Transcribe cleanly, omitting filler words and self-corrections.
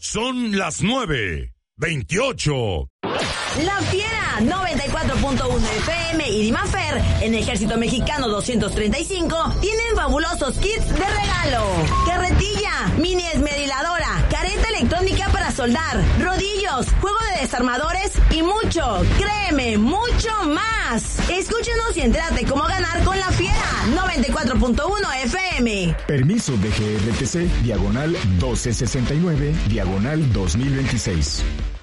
Son las 9:28. La Fiera 94.1 FM y Dimafer en Ejército Mexicano 235 tienen fabulosos kits de regalo. Carretilla, mini esmeriladora, careta electrónica para soldar, rodillos, juego de desarmadores y mucho, créeme, mucho más. Escúchanos y entérate cómo ganar con La Fiera 94.1 FM. Permiso de GRTC, diagonal 1269, diagonal 2026.